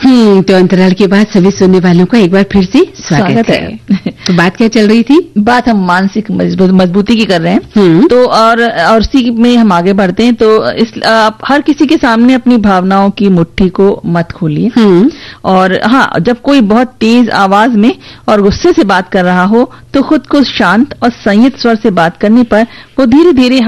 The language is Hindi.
तो अंतराल के बाद सभी सुनने वालों का एक बार फिर से स्वागत है। तो बात क्या चल रही थी? बात हम मानसिक मजबूती की कर रहे हैं। तो और इसी में हम आगे बढ़ते हैं। तो इस हर किसी के सामने अपनी भावनाओं की मुट्ठी को मत खोलिए। और हाँ, जब कोई बहुत तेज आवाज में और गुस्से से बात कर रहा हो तो खुद को शांत और संयत स्वर से बात करने पर वो धीरे धीरे